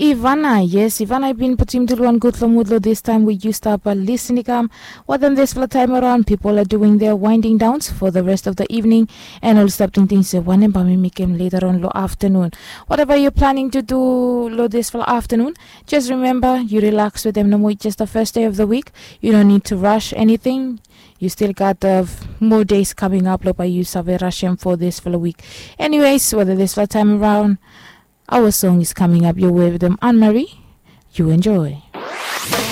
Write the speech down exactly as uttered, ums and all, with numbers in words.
Ivana, yes, Ivana, I've been putting to one good mudlo this time we used up a listening um what then this for time around people are doing their winding downs for the rest of the evening and I'll stop doing things one and by me later on lo afternoon. Whatever you're planning to do lo this for afternoon, just remember you relax with them no more just the first day of the week. You don't need to rush anything. You still got uh, more days coming up lo by you save rushing for this for the week. Anyways, whether this for time around our song is coming up your way with them, Anne Marie. You enjoy.